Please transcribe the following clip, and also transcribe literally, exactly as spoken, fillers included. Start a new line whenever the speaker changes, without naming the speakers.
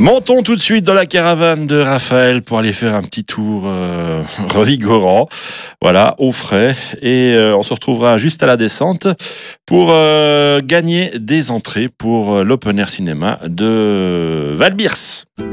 Montons tout de suite dans la caravane de Raphaël pour aller faire un petit tour euh, revigorant, voilà, au frais. Et euh, on se retrouvera juste à la descente pour euh, gagner des entrées pour euh, l'Open Air Cinéma de Val-Birs.